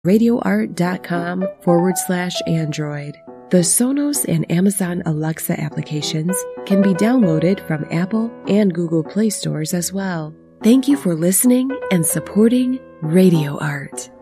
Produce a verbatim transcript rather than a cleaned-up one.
radioart.com forward slash Android. The Sonos and Amazon Alexa applications can be downloaded from Apple and Google Play stores as well. Thank you for listening and supporting Radio Art.